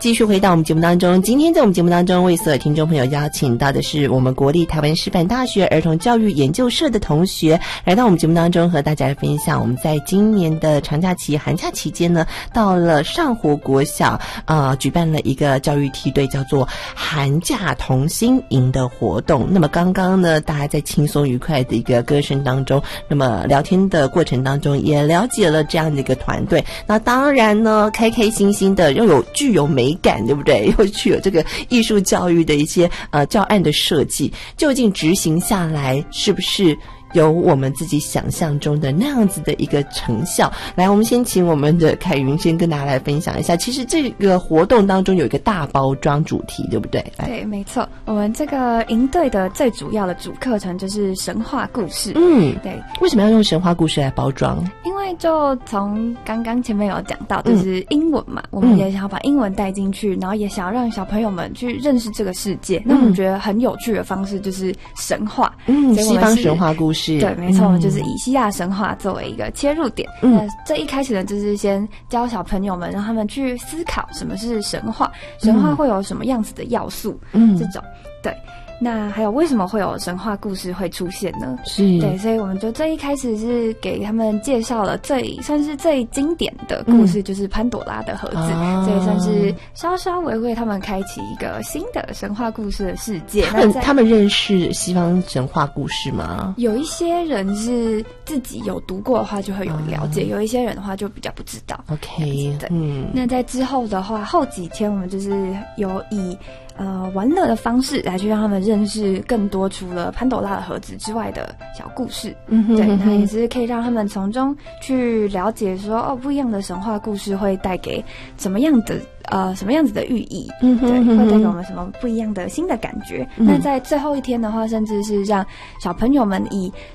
继续回到我们节目当中，今天在我们节目当中为所有听众朋友邀请到的是我们国立台湾师范大学儿童教育研究社的同学，来到我们节目当中和大家来分享我们在今年的长假期寒假期间呢，到了上活国小举办了一个教育梯队叫做寒假同心营的活动。那么刚刚呢，大家在轻松愉快的一个歌声当中，那么聊天的过程当中也了解了这样的一个团队，那当然呢开开心心的又具有美感，对不对？又具有这个艺术教育的一些教案的设计，究竟执行下来是不是有我们自己想象中的那样子的一个成效？来，我们先请我们的凯云先跟大家来分享一下。其实这个活动当中有一个大包装主题，对不对？ 对，没错。我们这个营队的最主要的主课程就是神话故事。对。为什么要用神话故事来包装？ 因为就从刚刚前面有讲到，就是英文嘛，我们也想要把英文带进去，然后也想要让小朋友们去认识这个世界。那我们觉得很有趣的方式就是神话， 西方神话故事。 对，没错，我们就是以希腊神话作为一个切入点。那这一开始呢，就是先教小朋友们，让他们去思考什么是神话，神话会有什么样子的要素，这种对。那还有为什么会有神话故事会出现呢？对，所以我们就最一开始是给他们介绍了算是最经典的故事，就是潘朵拉的盒子，所以算是稍稍微为他们开启一个新的神话故事的世界。 他们认识西方神话故事吗？ 有一些人是自己有读过的话就会有了解，有一些人的话就比较不知道。 OK， 对，那在之后的话，后几天我们就是有以玩乐的方式来去让他们认识更多除了潘朵拉的盒子之外的小故事。对，那也是可以让他们从中去了解说，不一样的神话故事会带给什么样子的寓意，对，会带给我们什么不一样的新的感觉。那在最后一天的话，甚至是让小朋友们以